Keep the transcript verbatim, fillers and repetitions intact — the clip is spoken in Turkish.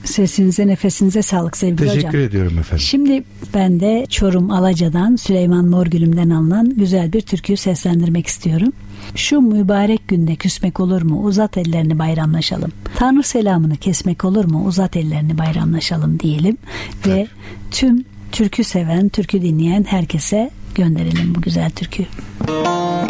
Sesinize, nefesinize sağlık sevgili Teşekkür hocam. Teşekkür ediyorum efendim. Şimdi ben de Çorum Alaca'dan Süleyman Morgül'ümden alınan güzel bir türküyü seslendirmek istiyorum. Şu mübarek günde küsmek olur mu? Uzat ellerini bayramlaşalım. Tanrı selamını kesmek olur mu? Uzat ellerini bayramlaşalım diyelim. Ve evet. Tüm türkü seven, türkü dinleyen herkese gönderelim bu güzel türküyü.